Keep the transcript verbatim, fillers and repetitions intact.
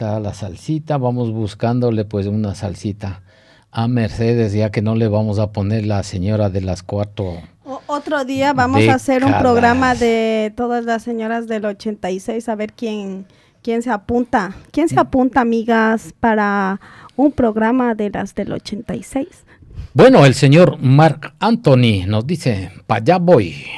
está la salsita, vamos buscándole pues una salsita a Mercedes, ya que no le vamos a poner la señora de las cuatro O- otro día vamos a hacer un programa de todas las señoras del ochenta y seis, a ver quién, quién se apunta. ¿Quién se apunta, amigas, para un programa de las del ochenta y seis? Bueno, el señor Marc Anthony nos dice, para allá voy.